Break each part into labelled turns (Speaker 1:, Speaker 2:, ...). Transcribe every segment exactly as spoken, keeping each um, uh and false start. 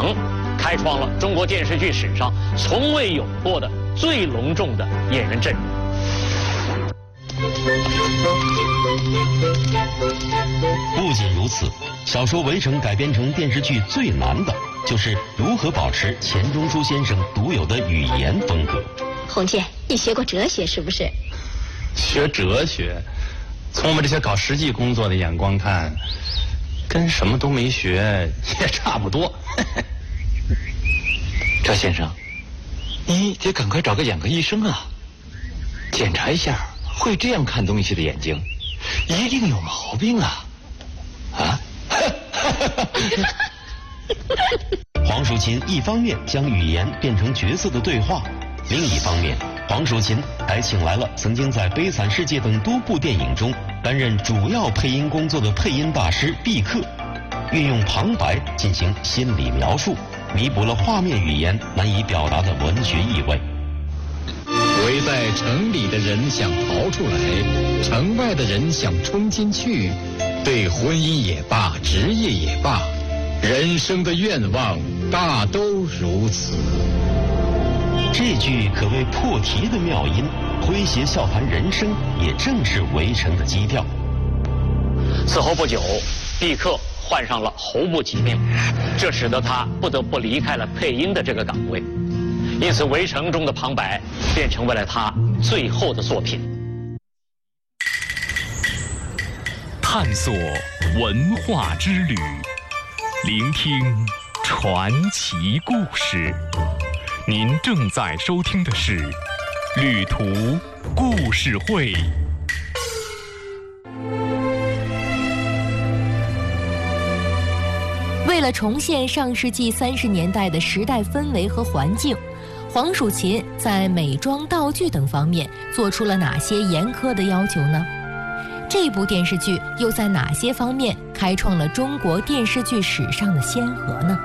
Speaker 1: 成开创了中国电视剧史上从未有过的最隆重的演员阵容。
Speaker 2: 不仅如此，小说《围城》改编成电视剧最难的就是如何保持钱钟书先生独有的语言风格。
Speaker 3: 洪建，你学过哲学是不是？
Speaker 4: 学哲学，从我们这些搞实际工作的眼光看，跟什么都没学也差不多。
Speaker 5: 赵先生，你得赶快找个眼科医生啊，检查一下会这样看东西的眼睛，一定有毛病啊！啊！
Speaker 2: 黄蜀芹一方面将语言变成角色的对话，另一方面，黄蜀芹还请来了曾经在《悲惨世界》等多部电影中担任主要配音工作的配音大师毕克，运用旁白进行心理描述，弥补了画面语言难以表达的文学意味。
Speaker 6: 围在城里的人想逃出来，城外的人想冲进去，对婚姻也罢，职业也罢，人生的愿望大都如此。
Speaker 2: 这句可谓破题的妙音，诙谐笑谈人生，也正是《围城》的基调。
Speaker 1: 此后不久，毕克患上了喉部疾病，这使得他不得不离开了配音的这个岗位。因此，《围城》中的旁白便成为了他最后的作品。
Speaker 7: 探索文化之旅，聆听传奇故事。您正在收听的是《旅途故事会》。
Speaker 8: 为了重现上世纪三十年代的时代氛围和环境，黄蜀芹在美妆、道具等方面做出了哪些严苛的要求呢？这部电视剧又在哪些方面开创了中国电视剧史上的先河呢？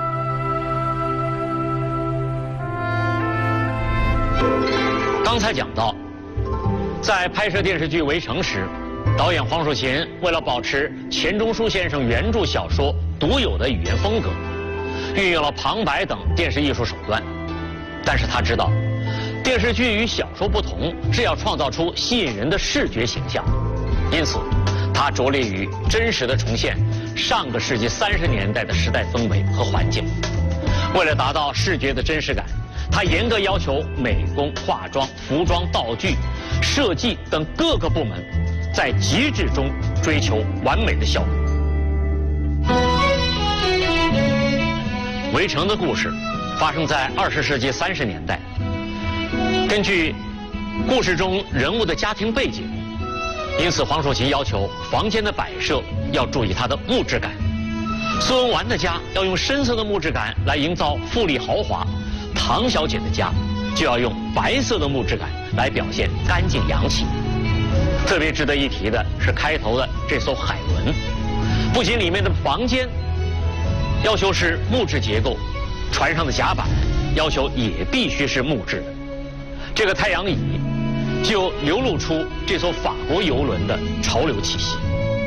Speaker 1: 刚才讲到，在拍摄电视剧《围城》时，导演黄蜀芹为了保持钱钟书先生原著小说独有的语言风格，运用了旁白等电视艺术手段。但是他知道，电视剧与小说不同，是要创造出吸引人的视觉形象，因此他着力于真实的重现上个世纪三十年代的时代氛围和环境。为了达到视觉的真实感，他严格要求美工、化妆、服装、道具、设计等各个部门在极致中追求完美的效果。《围城》的故事发生在二十世纪三十年代，根据故事中人物的家庭背景，因此黄蜀芹要求房间的摆设要注意它的木质感。苏文纨的家要用深色的木质感来营造富丽豪华，唐小姐的家就要用白色的木质感来表现干净洋气。特别值得一提的是开头的这艘海轮，不仅里面的房间要求是木质结构，船上的甲板要求也必须是木质的。这个太阳椅就流露出这艘法国游轮的潮流气息。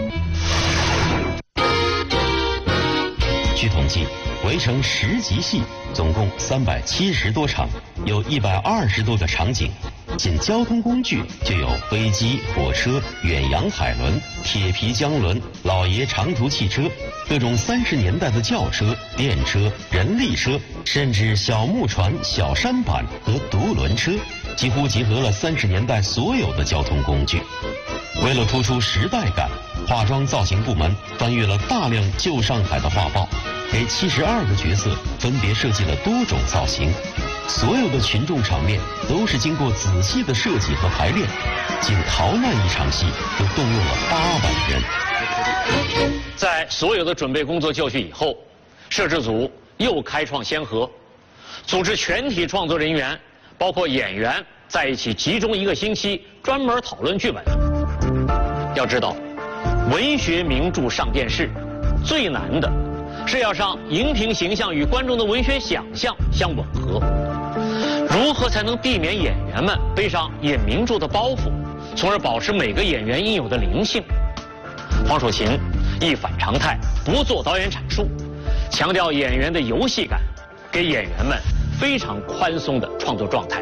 Speaker 2: 据统计，《围城》十集戏总共三百七十多场，有一百二十多个场景。仅交通工具就有飞机、火车、远洋海轮、铁皮江轮、老爷长途汽车，各种三十年代的轿车、电车、人力车，甚至小木船、小舢板和独轮车，几乎集合了三十年代所有的交通工具。为了突出时代感，化妆造型部门翻阅了大量旧上海的画报，给七十二个角色分别设计了多种造型。所有的群众场面都是经过仔细的设计和排练，仅逃难一场戏就动用了八万人。
Speaker 1: 在所有的准备工作就绪以后，摄制组又开创先河，组织全体创作人员，包括演员在一起集中一个星期，专门讨论剧本。要知道，文学名著上电视，最难的是要让荧屏形象与观众的文学想象相吻合。如何才能避免演员们背上演名著的包袱，从而保持每个演员应有的灵性？黄蜀芹一反常态，不做导演阐述， 强调演员的游戏感，给演员们非常宽松的创作状态。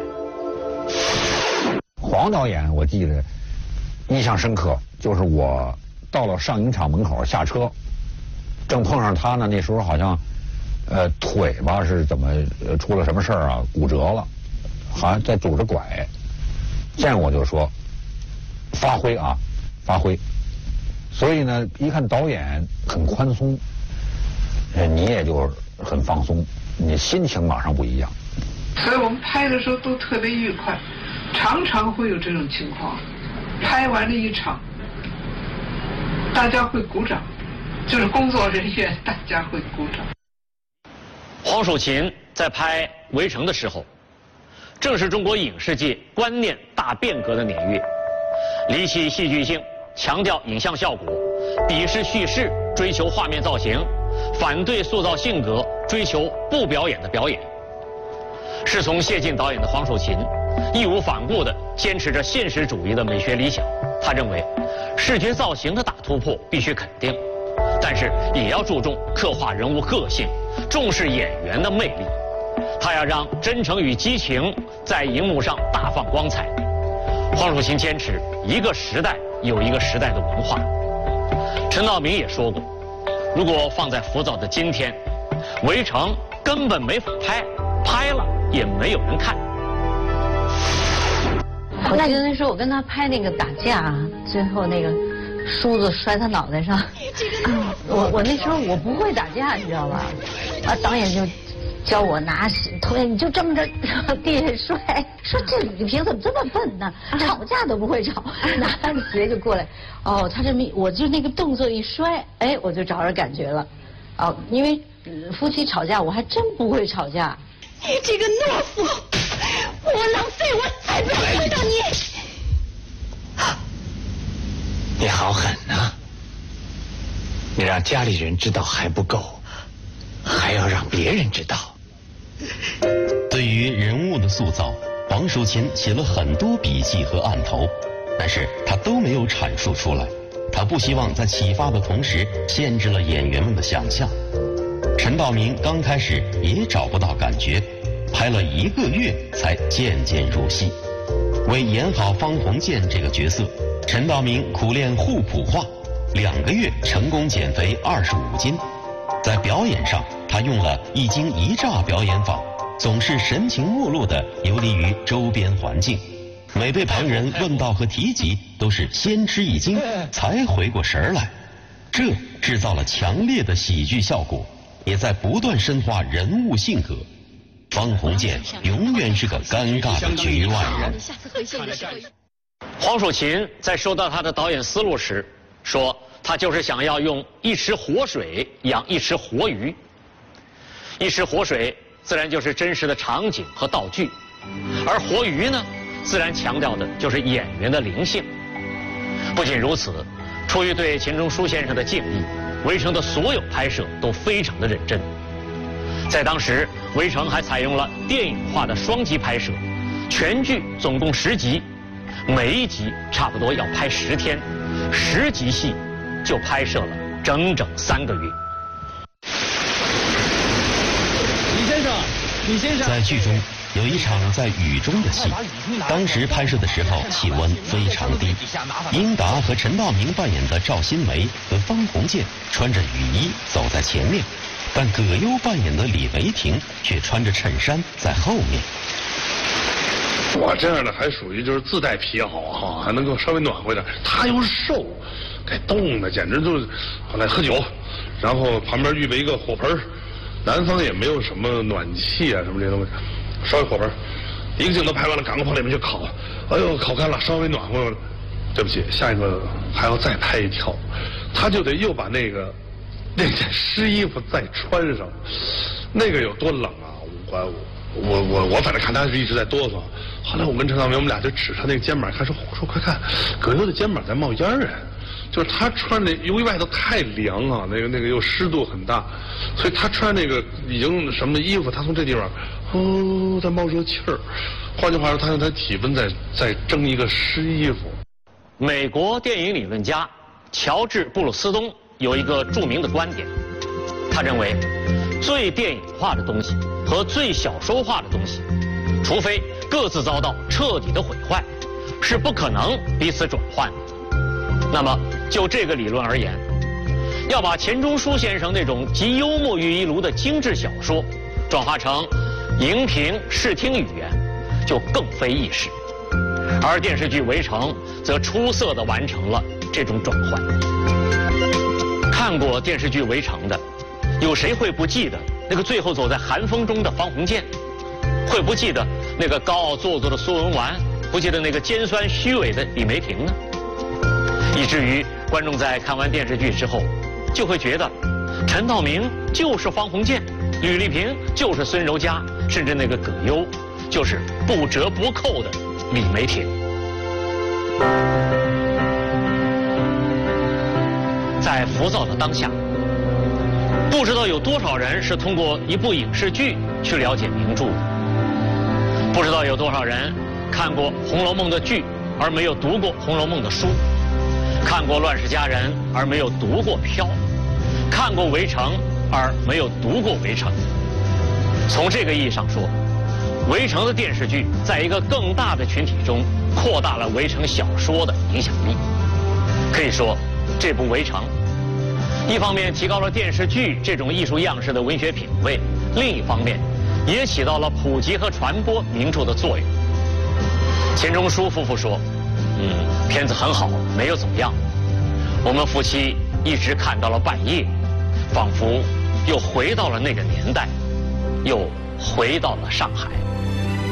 Speaker 9: 黄导演我记得印象深刻，就是我到了上影厂门口下车，正碰上他呢，那时候好像呃腿吧是怎么呃出了什么事儿啊，骨折了，好像在拄着拐。见我就说发挥啊，发挥。所以呢，一看导演很宽松，呃，你也就很放松，你心情马上不一样。
Speaker 10: 所以我们拍的时候都特别愉快，常常会有这种情况。拍完了一场，大家会鼓掌，就是工作人员大家会鼓掌。
Speaker 1: 黄蜀芹在拍《围城》的时候，正是中国影视界观念大变革的年月，离弃戏剧性，强调影像效果，鄙视叙事，追求画面造型，反对塑造性格，追求不表演的表演。师从谢晋导演的黄蜀芹，义无反顾地坚持着现实主义的美学理想。他认为，视觉造型的大突破必须肯定，但是也要注重刻画人物个性，重视演员的魅力。他要让真诚与激情在荧幕上大放光彩。黄蜀芹坚持一个时代有一个时代的文化。陈道明也说过，如果放在浮躁的今天，《围城》根本没法拍，拍了也没有人看。
Speaker 11: 我记得那时候我跟他拍那个打架，最后那个梳子摔他脑袋上。我我那时候我不会打架，你知道吧？啊，导演就教我拿头，你就这么着地下摔，说这李萍怎么这么笨呢？吵架都不会吵，拿着鞋就过来。哦，他这么我就那个动作一摔，哎，我就找着感觉了。哦，因为夫妻吵架我还真不会吵架。
Speaker 12: 你这个懦夫！我浪费，我才不要碰到你！
Speaker 5: 你好狠啊！你让家里人知道还不够，还要让别人知道。
Speaker 2: 对于人物的塑造，黄蜀芹写了很多笔记和案头，但是他都没有阐述出来。他不希望在启发的同时限制了演员们的想象。陈道明刚开始也找不到感觉，拍了一个月才渐渐入戏。为演好方鸿渐这个角色，陈道明苦练互补话，两个月成功减肥二十五斤。在表演上，他用了一惊一乍表演法，总是神情没落地游离于周边环境。每被旁人问到和提及，都是先吃一惊，才回过神来。这制造了强烈的喜剧效果，也在不断深化人物性格。方鸿渐永远是个尴尬的局外人。
Speaker 1: 黄蜀芹在说到他的导演思路时，说他就是想要用一池活水养一池活鱼。一池活水自然就是真实的场景和道具，而活鱼呢，自然强调的就是演员的灵性。不仅如此，出于对钱钟书先生的敬意，《围城》的所有拍摄都非常的认真。在当时，《围城》还采用了电影化的双机拍摄，全剧总共十集，每一集差不多要拍十天，十集戏就拍摄了整整三个月。
Speaker 13: 李先生，李先生，
Speaker 2: 在剧中有一场在雨中的戏，当时拍摄的时候气温非常低，英达和陈道明扮演的赵新梅和方鸿渐穿着雨衣走在前面，但葛优扮演的李维霆却穿着衬衫在后面。
Speaker 14: 我这样的还属于就是自带皮袄哈，还能够稍微暖和一点。他又瘦，给冻的简直就是。后来喝酒，然后旁边预备一个火盆，南方也没有什么暖气啊什么这些东西，烧一火盆，一个镜头拍完了，赶快往里面去烤。哎呦，烤干了，稍微暖和了。对不起，下一个还要再拍一条，他就得又把那个那件湿衣服再穿上，那个有多冷啊！我我我我反正看他是一直在哆嗦。后来我跟陈道明，我们俩就指他那个肩膀看，说说快看，葛优的肩膀在冒烟啊！就是他穿那，由于外头太凉啊，那个那个又湿度很大，所以他穿那个已经什么衣服，他从这地方哦在冒热气儿。换句话说，他用他体温在在蒸一个湿衣服。
Speaker 1: 美国电影理论家乔治·布鲁斯东有一个著名的观点，他认为， 最电影化的东西和最小说化的东西，除非各自遭到彻底的毁坏，是不可能彼此转换的。那么就这个理论而言，要把钱钟书先生那种集幽默于一炉的精致小说转化成荧屏视听语言，就更非易事。而电视剧《围城》则出色地完成了这种转换。看过电视剧《围城》的，有谁会不记得那个最后走在寒风中的方鸿渐？会不记得那个高傲做作的苏文纨？不记得那个尖酸虚伪的李梅婷呢？以至于观众在看完电视剧之后，就会觉得陈道明就是方鸿渐，吕丽萍就是孙柔嘉，甚至那个葛优就是不折不扣的李梅婷。在浮躁的当下，不知道有多少人是通过一部影视剧去了解名著的，不知道有多少人看过《红楼梦》的剧而没有读过《红楼梦》的书，看过《乱世佳人》而没有读过《飘》，看过《围城》而没有读过《围城》。从这个意义上说，《围城》的电视剧在一个更大的群体中扩大了《围城》小说的影响力。可以说，这部《围城》一方面提高了电视剧这种艺术样式的文学品味，另一方面也起到了普及和传播名著的作用。钱钟书夫妇说：“嗯，片子很好，没有走样。我们夫妻一直看到了半夜，仿佛又回到了那个年代，又回到了上海。”